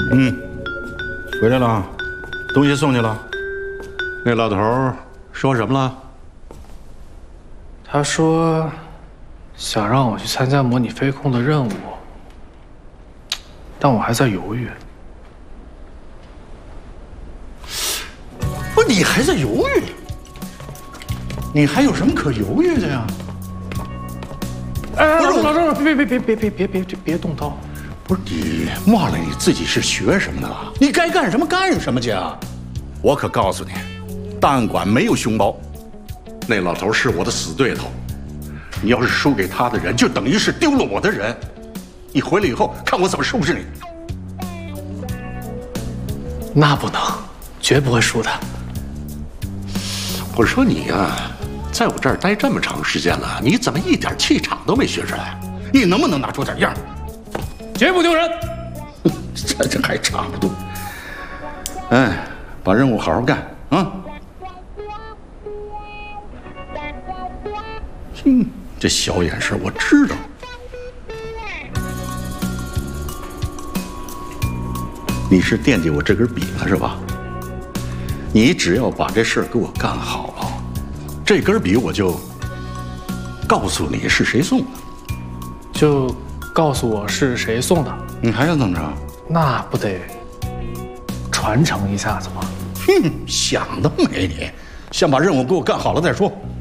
回来了，东西送去了。那老头说什么了？ 他说想让我去参加模拟飞控的任务，但我还在犹豫。 不，你还在犹豫？你还有什么可犹豫的呀？ 哎，老郑，别动刀！ 不是你忘了你自己是学什么的了？你该干什么干什么去啊！我可告诉你，档案馆没有熊猫，那老头是我的死对头。你要是输给他的人，就等于是丢了我的人。你回来以后，看我怎么收拾你。 那不能，绝不会输的。 我说你呀，在我这儿待这么长时间了，你怎么一点气场都没学出来？你能不能拿出点样？ 绝不丢人。 这还差不多。哎，把任务好好干啊！这小眼神我知道。你是惦记我这根笔了是吧？你只要把这事儿给我干好了，这根笔我就告诉你是谁送的。 就告诉我是谁送的。 你还要怎么着？ 那不得传承一下子吗？ 想得美！你先把任务给我干好了再说。